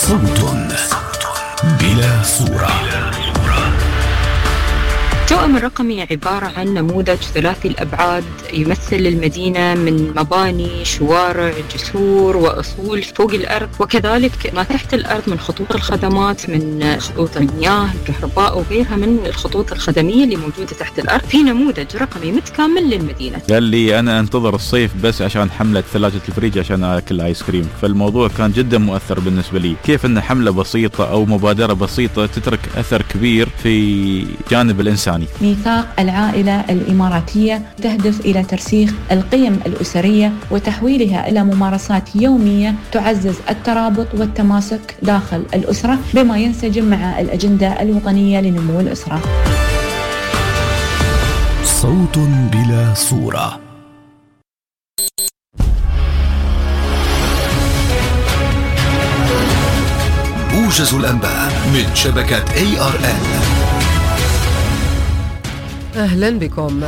صوت بلا صورة. التوأم الرقمي عبارة عن نموذج ثلاثي الأبعاد يمثل المدينة من مباني، شوارع، جسور وأصول فوق الأرض، وكذلك ما تحت الأرض من خطوط الخدمات، من خطوط المياه، الكهرباء وغيرها من الخطوط الخدمية اللي موجودة تحت الأرض، في نموذج رقمي متكامل للمدينة. قال لي أنا أنتظر الصيف بس عشان حملة ثلاجة الفريج عشان أكل آيس كريم، فالموضوع كان جدا مؤثر بالنسبة لي. كيف أن حملة بسيطة أو مبادرة بسيطة تترك أثر كبير في جانب الإنساني. ميثاق العائلة الإماراتية تهدف إلى ترسيخ القيم الأسرية وتحويلها إلى ممارسات يومية تعزز الترابط والتماسك داخل الأسرة بما ينسجم مع الأجندة الوطنية لنمو الأسرة. صوت بلا صورة. موجز الأنباء من شبكة ARN. أهلا بكم.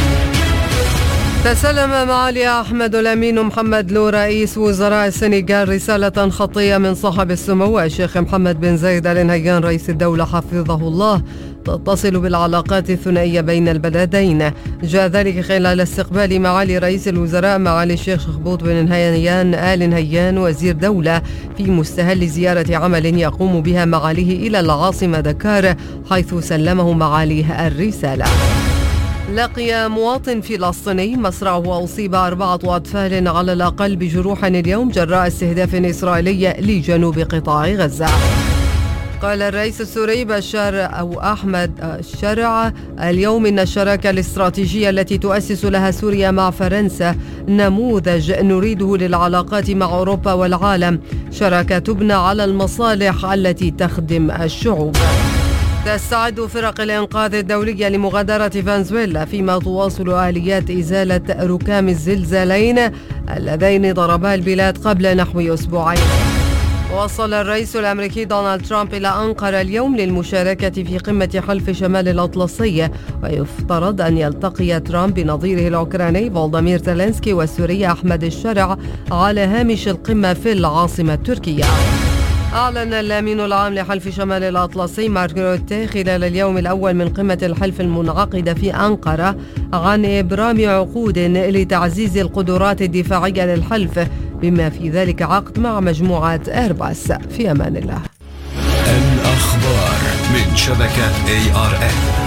تسلم معالي أحمد الأمين محمد لو رئيس وزراء السنغال رسالة خطية من صاحب السمو الشيخ محمد بن زايد آل نهيان رئيس الدولة حفظه الله تتصل بالعلاقات الثنائية بين البلدين. جاء ذلك خلال استقبال معالي رئيس الوزراء معالي الشيخ شخبوط بن نهيان آل نهيان وزير دولة في مستهل زيارة عمل يقوم بها معاليه إلى العاصمة دكار، حيث سلمه معاليه الرسالة. لقي مواطن فلسطيني مصرعه وأصيب 4 أطفال على الأقل بجروح اليوم جراء استهداف إسرائيلي لجنوب قطاع غزة. قال الرئيس السوري بشار أحمد الشرع اليوم إن الشراكة الاستراتيجية التي تؤسس لها سوريا مع فرنسا نموذج نريده للعلاقات مع أوروبا والعالم، شراكة تبنى على المصالح التي تخدم الشعوب. تستعد فرق الإنقاذ الدولية لمغادرة فنزويلا فيما تواصل آليات إزالة ركام الزلزالين اللذين ضربا البلاد قبل نحو أسبوعين. وصل الرئيس الأمريكي دونالد ترامب إلى أنقرة اليوم للمشاركة في قمة حلف شمال الأطلسي، ويفترض أن يلتقي ترامب بنظيره الأوكراني فولوديمير زيلينسكي والسوري أحمد الشرع على هامش القمة في العاصمة التركية. أعلن الأمين العام لحلف شمال الأطلسي مارك روتيه خلال اليوم الأول من قمة الحلف المنعقدة في أنقرة عن إبرام عقود لتعزيز القدرات الدفاعية للحلف، بما في ذلك عقد مع مجموعة إيرباص. في أمان الله. الأخبار من شبكة ARN.